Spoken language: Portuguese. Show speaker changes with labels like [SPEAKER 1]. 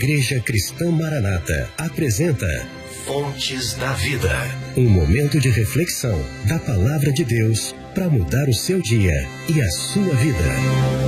[SPEAKER 1] Igreja Cristã Maranata apresenta Fontes da Vida. Um momento de reflexão da Palavra de Deus para mudar o seu dia e a sua vida.